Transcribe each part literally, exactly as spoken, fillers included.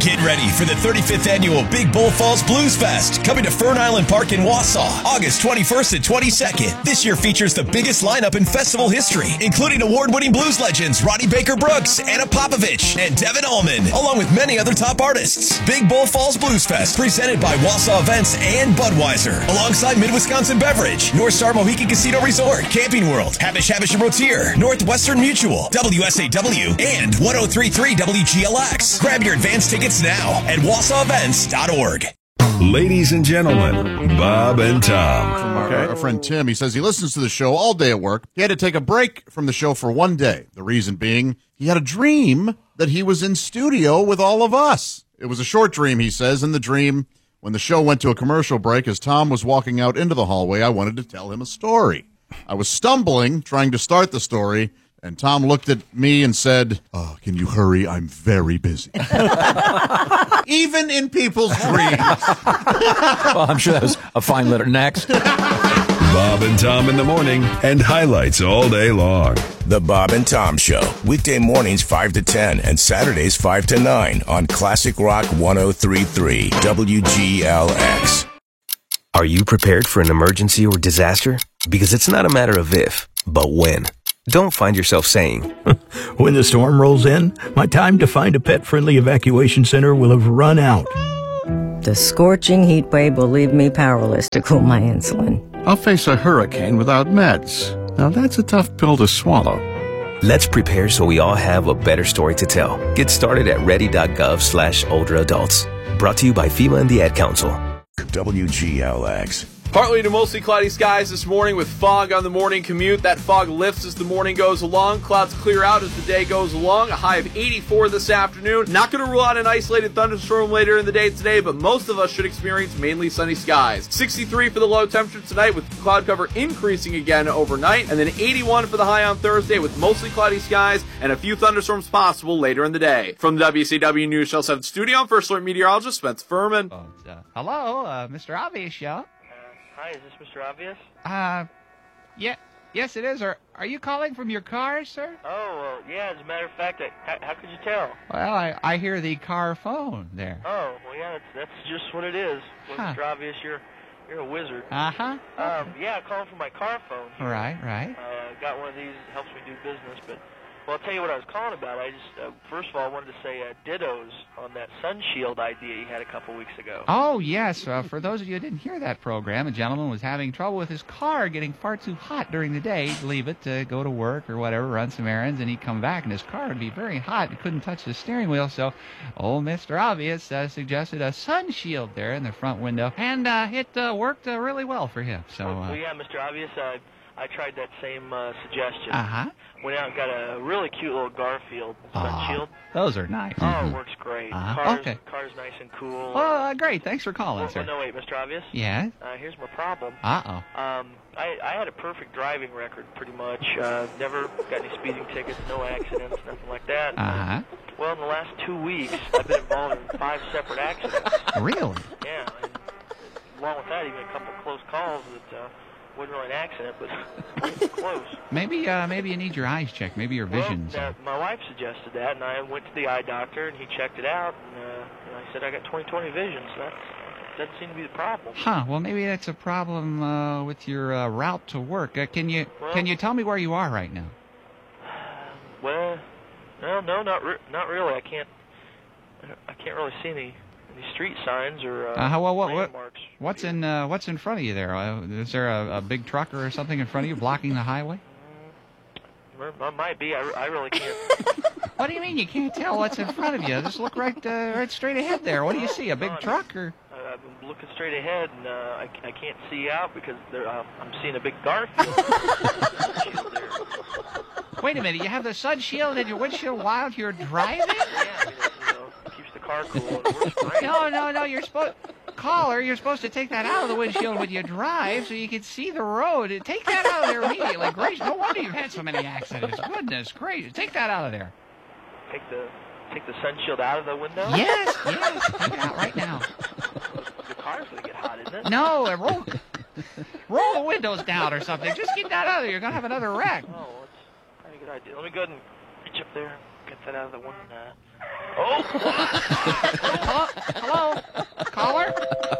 Get ready for the thirty-fifth Annual Big Bull Falls Blues Fest, coming to Fern Island Park in Wausau, August twenty-first and twenty-second. This year features the biggest lineup in festival history, including award-winning blues legends Ronnie Baker Brooks, Anna Popovich, and Devin Allman, along with many other top artists. Big Bull Falls Blues Fest, presented by Wausau Events and Budweiser, alongside Mid-Wisconsin Beverage, North Star Mohican Casino Resort, Camping World, Habish Habish and Rotier, Northwestern Mutual, W S A W, and one oh three point three W G L X. Grab your advance tickets now at wausau events dot org. Ladies and gentlemen, Bob and Tom. From our, our friend Tim, he says he listens to the show all day at work. He had to take a break from the show for one day. The reason being, he had a dream that he was in studio with all of us. It was a short dream, he says. In the dream, when the show went to a commercial break, as Tom was walking out into the hallway, I wanted to tell him a story. I was stumbling, trying to start the story, and Tom looked at me and said, oh, can you hurry? I'm very busy. Even in people's dreams. Well, I'm sure that was a fine letter. Next. Bob and Tom in the morning and highlights all day long. The Bob and Tom Show, weekday mornings five to ten and Saturdays five to nine on Classic Rock one oh three point three W G L X. Are you prepared for an emergency or disaster? Because it's not a matter of if, but when. Don't find yourself saying, when the storm rolls in, my time to find a pet-friendly evacuation center will have run out. The scorching heat wave will leave me powerless to cool my insulin. I'll face a hurricane without meds. Now that's a tough pill to swallow. Let's prepare so we all have a better story to tell. Get started at ready.gov slash older adults. Brought to you by FEMA and the Ad Council. W G L X. Partly to mostly cloudy skies this morning with fog on the morning commute. That fog lifts as the morning goes along. Clouds clear out as the day goes along. A high of eighty-four this afternoon. Not going to rule out an isolated thunderstorm later in the day today, but most of us should experience mainly sunny skies. sixty-three for the low temperature tonight with cloud cover increasing again overnight. And then eighty-one for the high on Thursday with mostly cloudy skies and a few thunderstorms possible later in the day. From the W C W News Channel seven studio, I'm First Alert Meteorologist Spence Furman. Oh, uh, hello, uh, Mister Obvious Show. Hi, is this Mister Obvious? Uh, yeah, yes it is. Are, are you calling from your car, sir? Oh, well, yeah, as a matter of fact, I, how, how could you tell? Well, I, I hear the car phone there. Oh, well, yeah, that's, that's just what it is. Well, huh. Mister Obvious, you're, you're a wizard. Uh-huh. Um, yeah, I'm calling from my car phone here. Right, right. Uh, got one of these, helps me do business, but... Well, I'll tell you what I was calling about. I just, uh, first of all, I wanted to say uh, dittos on that sun shield idea you had a couple weeks ago. Oh, yes. Uh, for those of you who didn't hear that program, a gentleman was having trouble with his car getting far too hot during the day. He'd leave it to go to work or whatever, run some errands, and he'd come back, and his car would be very hot. He couldn't touch the steering wheel, so old Mister Obvious uh, suggested a sun shield there in the front window, and uh, it uh, worked uh, really well for him. So, uh, well, yeah, Mister Obvious, uh, I tried that same uh, suggestion. Uh-huh. Went out and got a really cute little Garfield sun uh, shield. Those are nice. Oh, mm-hmm. it works great. Uh-huh. Car's, okay. Car's nice and cool. Well, uh, great. Thanks for calling, well, sir. No, wait, Mister Obvious? Yeah? Uh, here's my problem. Uh-oh. Um, I, I had a perfect driving record, pretty much. Uh, never got any speeding tickets, no accidents, nothing like that. Uh-huh. Well, in the last two weeks, I've been involved in five separate accidents. Really? Yeah. And along with that, even a couple of close calls that... Uh, wasn't really an accident, but close. Maybe, uh, maybe you need your eyes checked. Maybe your vision's. Well, uh, my wife suggested that, and I went to the eye doctor, and he checked it out, and, uh, and I said I got twenty twenty vision, so that doesn't seem to be the problem. Huh? Well, maybe that's a problem uh, with your uh, route to work. Uh, can you well, can you tell me where you are right now? Well, no, no, not re not really. I can't. I can't really see any. Any street signs or uh, uh, well, what, landmarks. What, what's in uh, what's in front of you there? Uh, is there a, a big truck or something in front of you blocking the highway? Mm, might be. I, I really can't. What do you mean you can't tell what's in front of you? Just look right uh, right straight ahead there. What do you see? A big no, truck or? Uh, I'm looking straight ahead, and uh, I, I can't see out because there, uh, I'm seeing a big Garfield. Wait a minute. You have the sun shield in your windshield while you're driving? Yeah. Car cool. It works great. No, no, no. You're supposed, caller. You're supposed to take that out of the windshield when you drive, so you can see the road. Take that out of there immediately. Gracious, no wonder you've had so many accidents. Goodness gracious, take that out of there. Take the take the sun shield out of the window. Yes, yes. Take it out right now. The car's gonna get hot, isn't it? No, uh, roll roll the windows down or something. Just get that out of there. You're gonna have another wreck. Oh, that's a good idea. Let me go ahead and reach up there and get that out of the window. Oh. Hello? Hello? Caller?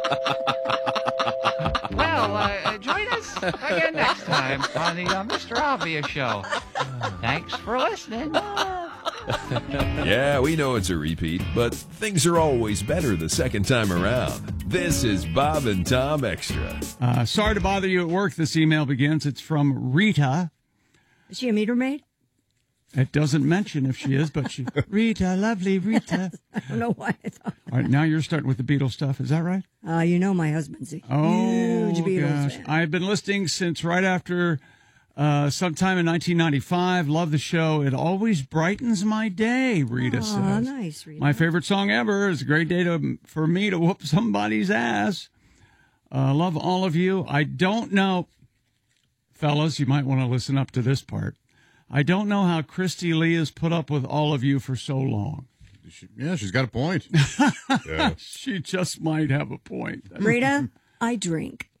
Well, uh, join us again next time on the uh, Mister Obvious Show. Thanks for listening. Yeah, we know it's a repeat, but things are always better the second time around. This is Bob and Tom Extra. Uh, sorry to bother you at work. This email begins. It's from Rita. Is she a meter maid? It doesn't mention if she is, but she... Rita, lovely Rita. I don't know why I thought. All right, now you're starting with the Beatles stuff. Is that right? Uh, you know my husband's a Oh, huge Beatles gosh. fan. I've been listening since right after uh, sometime in nineteen ninety-five. Love the show. It always brightens my day, Rita Aw, says. nice, Rita. My favorite song ever. It's a great day to, for me to whoop somebody's ass. Uh, love all of you. I don't know, fellas, you might want to listen up to this part. I don't know how Christy Lee has put up with all of you for so long. She, yeah, she's got a point. Yeah. She just might have a point. Rita, I drink.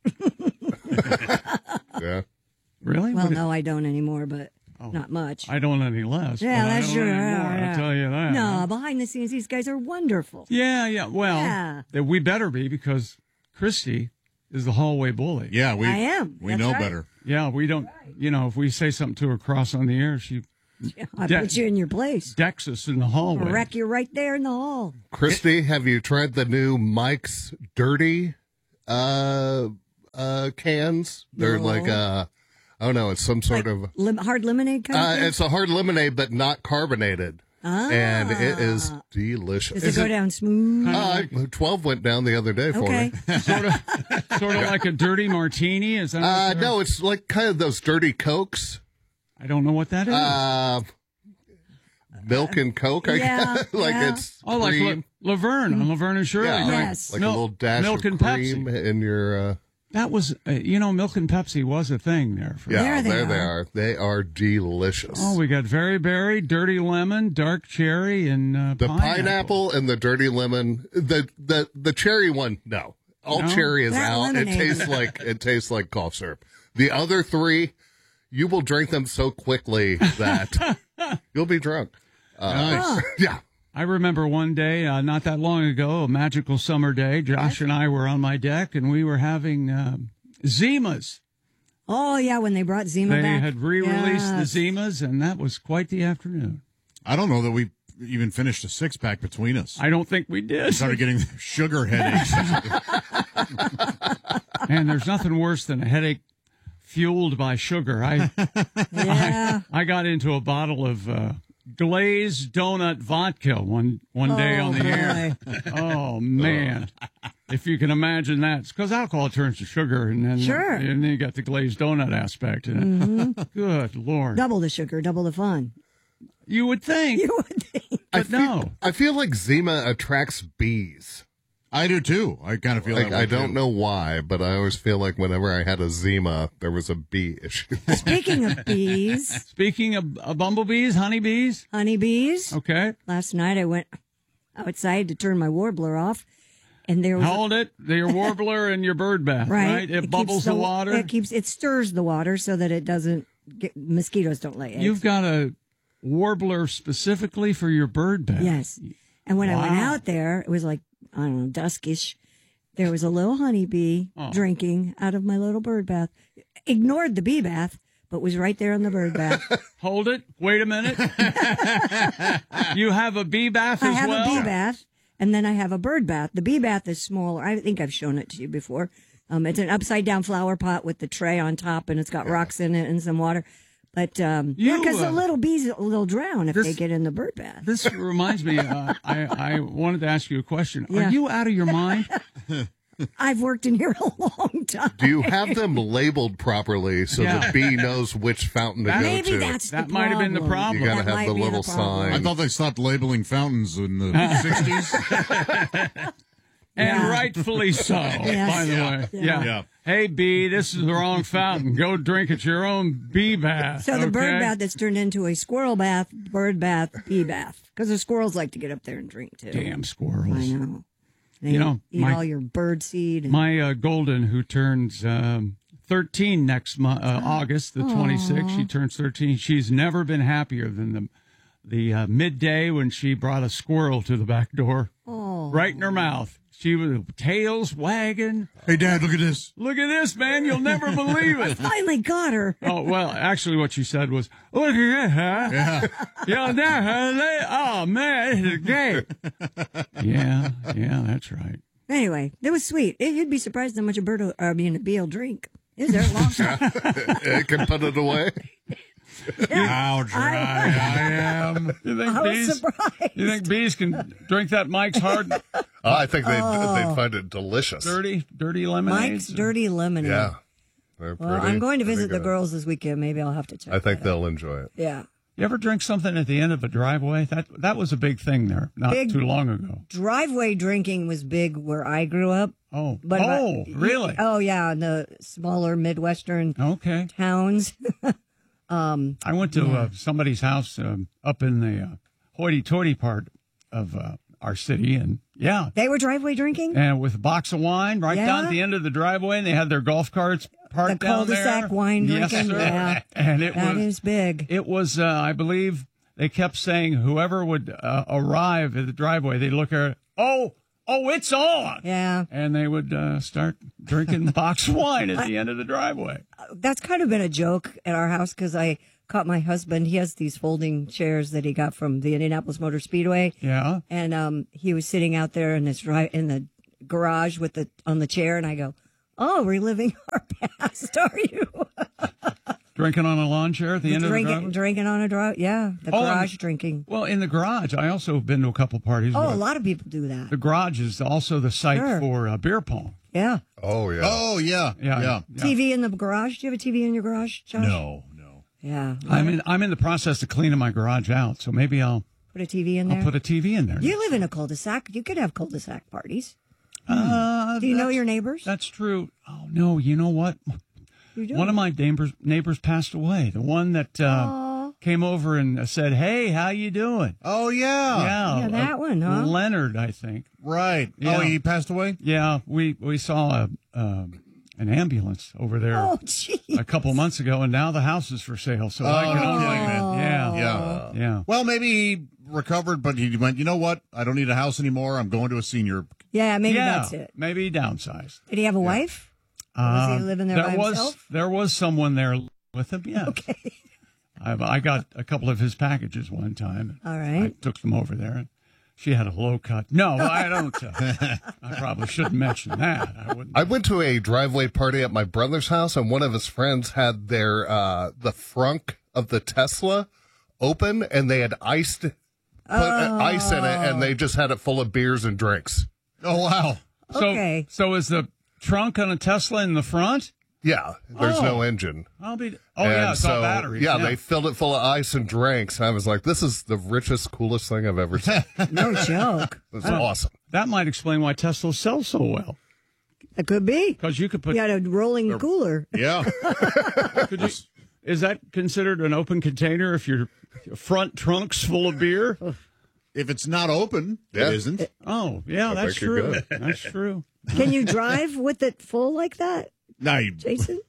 Yeah. Really? Well, What- no, I don't anymore, but not much. I don't any less. Yeah, but I that's don't true. anymore, Yeah, yeah. I'll tell you that. No, behind the scenes, these guys are wonderful. Yeah, yeah. Well, Yeah. that we better be because Christy is the hallway bully. Yeah, we I am. we That's know right. better. Yeah, we don't, you know, if we say something to her cross on the air, she I de- put you in your place. decks us in the hallway. Wreck you right there in the hall. Christy, have you tried the new Mike's Dirty uh, uh, cans? They're No. like, uh, I don't know, it's some sort of. Lim- hard lemonade kind Uh, of thing? it's a hard lemonade, but not carbonated. Ah. And it is delicious. Does it go down smooth? Uh, twelve went down the other day for Okay. me. sort of, sort of like a dirty martini. Is that? Uh, what they're- no, it's like kind of those dirty Cokes. I don't know what that is. Uh, milk and Coke, I Yeah, guess. like yeah. it's oh, like cream. La- Laverne on Laverne and Shirley. Yeah, right? Yes. like Milk- a little dash milk of and cream Pepsi. in your. Uh, That was, uh, you know, milk and Pepsi was a thing there. For yeah, There they there they are. are. They are delicious. Oh, we got very berry, dirty lemon, dark cherry, and uh, The pineapple. pineapple and the dirty lemon, the the the cherry one, no, all No? cherry is That out. lemonade. It tastes like it tastes like cough syrup. The other three, you will drink them so quickly that you'll be drunk. Uh, Nice. Yeah, I remember one day, uh, not that long ago, a magical summer day. Josh and I were on my deck, and we were having uh, Zimas. Oh, yeah, when they brought Zima They back. had re-released Yes. the Zimas, and that was quite the afternoon. I don't know that we even finished a six pack between us. I don't think we did. Started getting sugar headaches. And there's nothing worse than a headache fueled by sugar. I Yeah. I got into a bottle of uh, glazed donut vodka one one day Oh, on the air. Oh man, if you can imagine that, because alcohol turns to sugar, and then Sure. and then you got the glazed donut aspect in it. Good Lord, Double the sugar, double the fun. you would think, You would think. I but feel, no. I feel like Zima attracts bees. I do too. I kind of feel Like that way I don't too. know why, but I always feel like whenever I had a Zima, there was a bee issue. Speaking of bees, Speaking of uh, bumblebees, honeybees, honeybees, okay, last night I went outside to turn my warbler off, and there was hold it. Your warbler and your bird bath, right? right. It, keeps bubbles the, water. It keeps it stirs the water so that it doesn't get mosquitoes don't lay eggs. You've got a warbler specifically for your bird bath. Yes. And when I went Wow. out there, it was like, I don't know, duskish. There was a little honeybee Oh. drinking out of my little bird bath. Ignored the bee bath, but was right there in the bird bath. Hold it. Wait a minute. You have a bee bath I as have well? a bee bath, and then I have a bird bath. The bee bath is smaller. I think I've shown it to you before. Um, it's an upside down flower pot with the tray on top, and it's got rocks in it and some water. But um, yeah, You, because uh, the little bees will drown if this- they get in the bird bath. This reminds me, uh, I, I wanted to ask you a question. Yeah. Are you out of your mind? I've worked in here a long time. Do you have them labeled properly so Yeah. the bee knows which fountain to go Maybe to? that's That the might have been the problem. You gotta That have might the be little problem. sign. I thought they stopped labeling fountains in the sixties. And Yeah. rightfully so, Yes. by the way. Yeah. Yeah. Yeah. Hey, bee, this is the wrong fountain. Go drink at your own bee bath. So the bird okay? bath that's turned into a squirrel bath, bird bath, bee bath. Because the squirrels like to get up there and drink too. Damn squirrels. I know. They You know, eat my- all your bird seed. And, My uh, golden, who turns um, thirteen next month, uh, August the twenty-sixth, she turns thirteen. She's never been happier than the the uh, midday when she brought a squirrel to the back door, Oh. right in her mouth. She was tails wagging. Hey, Dad, look at this. Look at this, man. You'll never believe I it. finally got her. Oh, well, actually what she said was, look at that, huh? Yeah. Yeah, that, huh? They- Oh, man, this is great. Yeah, yeah, that's right. Anyway, that was sweet. It, you'd be surprised how much a bird, will- I mean, a bee will drink. It was there a long time. It can put it away. How dry I, am. You think I was bees? surprised. You think bees can drink that Mike's hard, Oh, I think they'd, Oh. they'd find it delicious. dirty, dirty lemonade? Mike's Dirty Lemonade. Yeah. They're Well, pretty- I'm going to pretty visit the good. girls this weekend. Maybe I'll have to check. I think that they'll out. enjoy it. Yeah. You ever drink something at the end of a driveway? That that was a big thing there, not Big- too long ago. Driveway drinking was big where I grew up. Oh, But oh, really? Oh, yeah, in the smaller Midwestern Okay. towns. um, I went to uh, somebody's house um, up in the uh, hoity-toity part of uh, our city, and yeah, they were driveway drinking? and with a box of wine right Yeah? down at the end of the driveway, and they had their golf carts parked The down there. cul-de-sac wine Yes, drinking, sir. yeah. And it That was is big. It was, uh, I believe, they kept saying whoever would uh, arrive at the driveway, they'd look at, oh, oh, it's on. Yeah. And they would uh, start drinking box wine at the end of the driveway. That's kind of been a joke at our house because I caught my husband. He has these folding chairs that he got from the Indianapolis Motor Speedway. Yeah. And um, he was sitting out there in his dri- in the garage with the on the chair, and I go, "Oh, reliving our past, are you?" Drinking on a lawn chair at the end drinking, of the driveway? drinking on a drive, yeah, the Oh, garage and- drinking. Well, in the garage, I also have been to a couple parties. Oh, where a lot of people do that. The garage is also the site Sure. for uh, beer pong. Yeah. Oh, yeah. Oh, yeah. Yeah. Yeah. T V in the garage. Do you have a T V in your garage, Josh? No, no. Yeah. I'm in. I'm in the process of cleaning my garage out, so maybe I'll Put a T V in there. I'll put a T V in there. You live in a cul-de-sac. You could have cul-de-sac parties. Uh, Do you know that's- your neighbors? That's true. Oh no, you know what? You do. One of my neighbors neighbors passed away. The one that uh, came over and said, "Hey, how you doing?" Oh, yeah. Yeah, Yeah, that uh, one, huh? Leonard, I think. Right. Yeah. Oh, he passed away? Yeah, we we saw a um, an ambulance over there Oh, jeez. a couple months ago, and now the house is for sale. So I can no only, kidding, man. yeah, Yeah. yeah. Well, maybe he recovered, but he went, you know what? I don't need a house anymore. I'm going to a senior. Yeah, maybe yeah, that's it. maybe downsized. Did he have a wife? Was Uh, he living there, there by was himself? there was someone there with him. Yes. Okay. I, I got a couple of his packages one time. All I right. took them over there. She had a low cut. No, I don't. Uh, I probably shouldn't mention that. I wouldn't. I went to a driveway party at my brother's house, and one of his friends had their uh, the frunk of the Tesla open, and they had iced put uh, ice in it, and they just had it full of beers and drinks. Oh, wow. So, Okay. so is the trunk on a Tesla in the front? Yeah, there's Oh. no engine. I'll be. Oh And yeah, it's so, all batteries. Yeah, they filled it full of ice and drinks. And I was like, this is the richest, coolest thing I've ever seen. No joke. It was awesome. That might explain why Tesla sells so well. It could be. Because you could put. You had a rolling cooler. Yeah. Could you, is that considered an open container if your front trunk's full of beer? If it's not open, Yeah. it isn't. Oh, yeah, I that's think you're true. good. That's true. Can you drive with it full like that, No, you, Jason?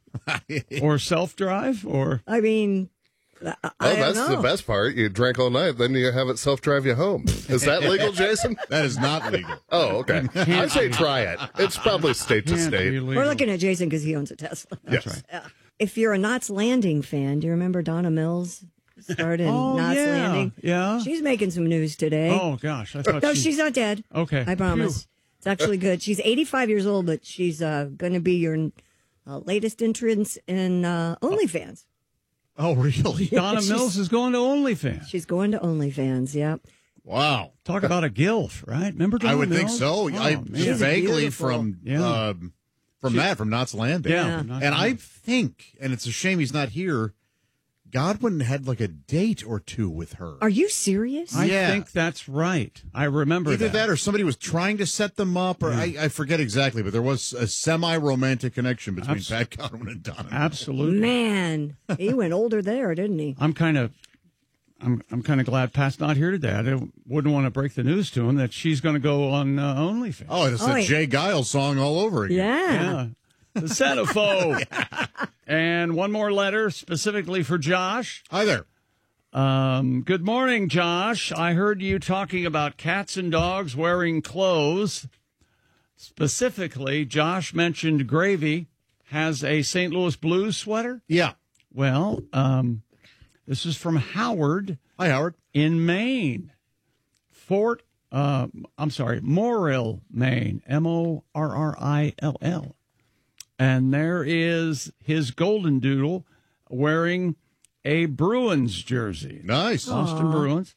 Or self drive, or I mean, I, I Oh, don't that's know. the best part. You drank all night, then you have it self-drive you home. Is that legal, Jason? that is not legal. Oh, okay. I say try it. It's probably state to can't be state. legal. We're looking at Jason because he owns a Tesla. Yes. right. Yeah. If you're a Knots Landing fan, do you remember Donna Mills started in Oh, Knots yeah, Landing? yeah. She's making some news today. Oh gosh, I thought no, she- she's not dead. Okay. I promise. It's actually good. She's eighty-five years old, but she's uh, going to be your uh, latest entrance in uh, OnlyFans. Oh, really? Donna she's- Mills is going to OnlyFans. She's going to OnlyFans, yep. Wow. Talk about a gilf, right? Remember Donna I would think Mills? so. Oh, I man. She's vaguely beautiful. from Yeah. um, from that, from Knots Landing. Yeah. Yeah. Not And I bad. think, and it's a shame he's not here, Godwin had like a date or two with her. Are you serious? I Yeah. think that's right. I remember Either that. that or somebody was trying to set them up, or I, I forget exactly, but there was a semi-romantic connection between Abs- Pat Godwin and Donna. Absolutely. Man, he went older there, didn't he? I'm kind of, I'm, I'm kind of glad Pat's not here today. I don't- wouldn't want to break the news to him that she's going to go on uh, OnlyFans. Oh, it's Oh, a wait. Jay Giles song all over again. Yeah. Yeah. The centiphobe. And one more letter specifically for Josh. Hi there. Um, good morning, Josh. I heard you talking about cats and dogs wearing clothes. Specifically, Josh mentioned Gravy has a Saint Louis Blues sweater. Yeah. Well, um, this is from Howard. Hi, Howard. In Maine. Fort, uh, I'm sorry, Morrill, Maine. M O R R I L L. And there is his golden doodle wearing a Bruins jersey. Nice. Boston Aww. Bruins.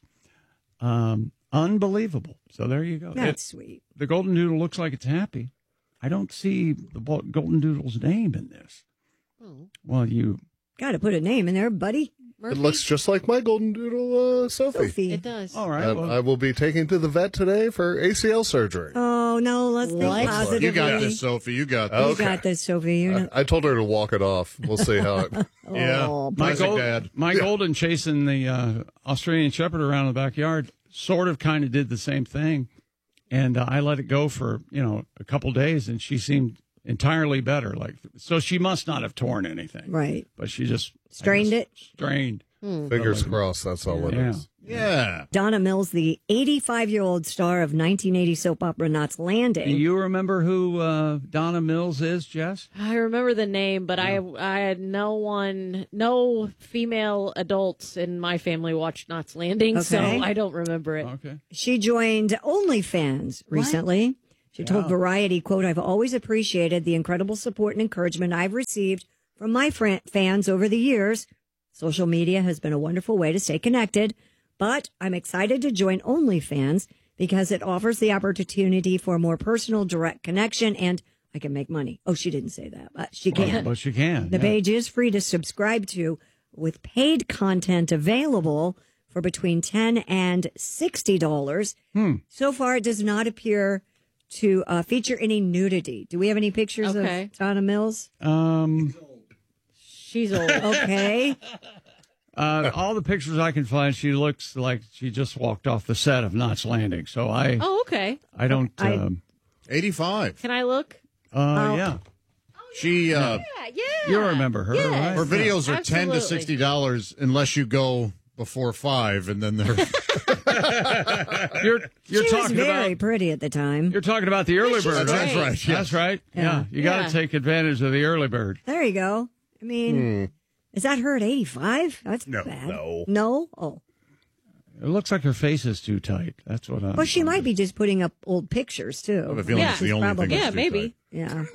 Um, unbelievable. So there you go. That's It- sweet. The golden doodle looks like it's happy. I don't see the bo- golden doodle's name in this. Oh. Well, you... Got to put a name in there, buddy. It looks just like my golden doodle, uh, Sophie. Sophie. It does. All right. I, well- I will be taking to the vet today for A C L surgery. Oh, no, let's think What? positively. You got this, Sophie. You got this. You Okay. got this, Sophie. You know. I, I told her to walk it off. We'll see how it. Yeah. Oh, My, Classic gold, dad. my golden chasing the uh, Australian Shepherd around the backyard sort of kind of did the same thing. And uh, I let it go for, you know, a couple days, and she seemed entirely better. Like, so she must not have torn anything. Right. But she just I Strained guess, it? Strained. Fingers crossed. That's all it Yeah. is. Yeah. Donna Mills, the eighty-five-year-old star of nineteen eighty soap opera Knots Do Landing. you remember who uh, Donna Mills is, Jess? I remember the name, but I I had no one, no female adults in my family watched Knots Landing, so Okay. I don't remember it. Okay. She joined OnlyFans recently. She told Variety, quote, I've always appreciated the incredible support and encouragement I've received from my fran- fans over the years. Social media has been a wonderful way to stay connected, but I'm excited to join OnlyFans because it offers the opportunity for a more personal, direct connection, and I can make money. Oh, she didn't say that, but she can. But she can. The yeah. page is free to subscribe to, with paid content available for between ten dollars and sixty dollars. Hmm. So far, it does not appear to uh, feature any nudity. Do we have any pictures Okay. of Donna Mills? Um, She's old. Okay. uh, all the pictures I can find, she looks like she just walked off the set of Knots Landing. So I, Oh, okay. I don't. I- Um, eighty-five. Can I look? uh, Oh. yeah, She, uh, Yeah, yeah. you remember her, Yes. right? her videos are ten to Absolutely. sixty dollars unless you go before five, and then they're You're you're she was talking very about pretty at the time. you're talking about the early she's bird. great. right? That's right, yes. That's right. Yeah, Yeah. you got to Yeah. take advantage of the early bird. There you go. I mean, is that her at eighty-five? That's No, bad. no. No? Oh. It looks like her face is too tight. That's what I'm. Well, she might be just putting up old pictures, too. I have a feeling Yeah. it's the only Probably. thing. Yeah, that's too maybe. Yeah.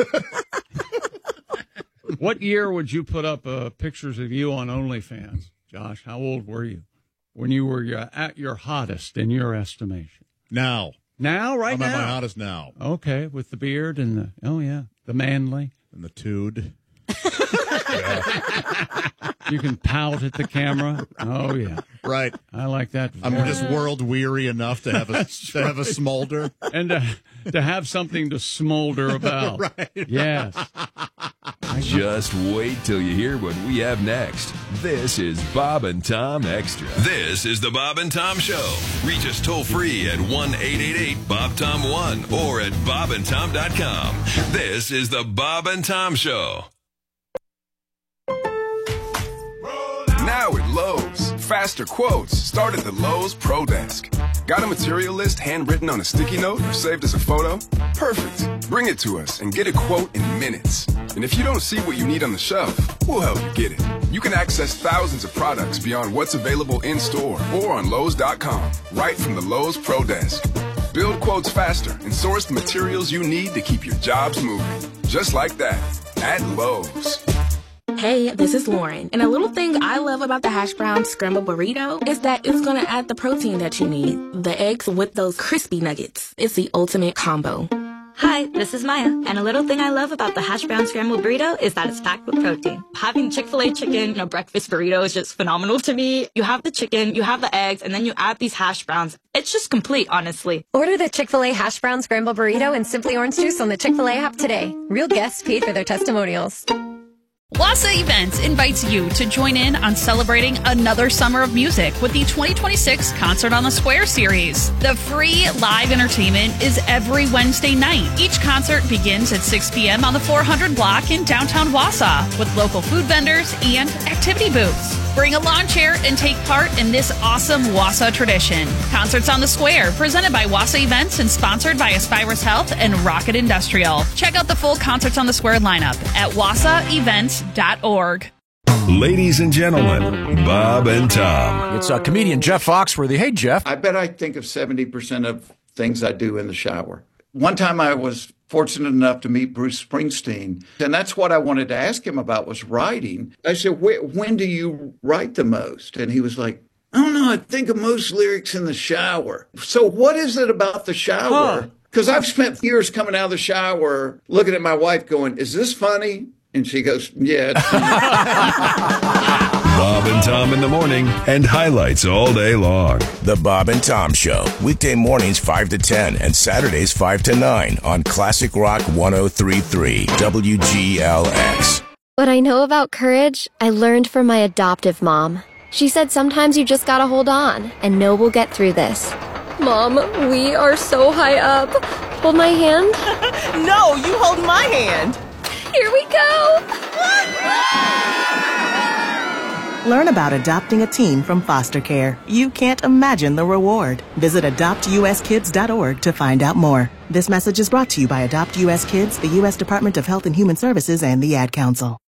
What year would you put up uh, pictures of you on OnlyFans, Josh? How old were you when you were uh, at your hottest in your estimation? tight. Now, Now, right I'm now. at my hottest now. Okay, with the beard and the oh yeah, the manly. And the tude. You can pout at the camera. Oh yeah, Right. I like that. I'm very- just world weary enough to have a to have a smolder. and to, to have something to smolder about. Right. Yes. Just wait till you hear what we have next. This is Bob and Tom Extra. This is the Bob and Tom Show. Reach us toll free at one eight eight eight Bob Tom one or at bob and tom dot com. This is the Bob and Tom Show. Now at Lowe's, faster quotes start at the Lowe's Pro Desk. Got a material list handwritten on a sticky note or saved as a photo? Perfect. Bring it to us and get a quote in minutes. And if you don't see what you need on the shelf, we'll help you get it. You can access thousands of products beyond what's available in store or on Lowe's dot com, right from the Lowe's Pro Desk. Build quotes faster and source the materials you need to keep your jobs moving. Just like that, at Lowe's. Hey, this is Lauren, and a little thing I love about the hash brown scrambled burrito is that it's gonna add the protein that you need. The eggs with those crispy nuggets. It's the ultimate combo. Hi, this is Maya, and a little thing I love about the hash brown scrambled burrito is that it's packed with protein. Having Chick-fil-A chicken in a breakfast burrito is just phenomenal to me. You have the chicken, you have the eggs, and then you add these hash browns. It's just complete, honestly. Order the Chick-fil-A hash brown scrambled burrito and Simply Orange Juice on the Chick-fil-A app today. Real guests paid for their testimonials. Wassa Events invites you to join in on celebrating another summer of music with the twenty twenty-six Concert on the Square series. The free live entertainment is every Wednesday night. Each concert begins at six p.m. on the four hundred block in downtown Wausau with local food vendors and activity booths. Bring a lawn chair and take part in this awesome Wausau tradition. Concerts on the Square, presented by Wassa Events and sponsored by Aspirus Health and Rocket Industrial. Check out the full Concerts on the Square lineup at wassa events dot org. Ladies and gentlemen, Bob and Tom. It's uh, comedian Jeff Foxworthy. Hey, Jeff. I bet I think of seventy percent of things I do in the shower. One time I was fortunate enough to meet Bruce Springsteen, and that's what I wanted to ask him about was writing. I said, when do you write the most? And he was like, I don't know, I think of most lyrics in the shower. So what is it about the shower? Because huh. I've spent years coming out of the shower looking at my wife going, is this funny? And she goes, yeah, it's funny. Bob and Tom in the morning and highlights all day long. The Bob and Tom Show, weekday mornings five to ten and Saturdays five to nine on Classic Rock one oh three point three W G L X. What I know about courage, I learned from my adoptive mom. She said sometimes you just gotta hold on and know we'll get through this. Mom, we are so high up. Hold my hand. No, you hold my hand. Here we go! Learn about adopting a teen from foster care. You can't imagine the reward. Visit adopt u s kids dot org to find out more. This message is brought to you by Adopt U S Kids, the U S Department of Health and Human Services, and the Ad Council.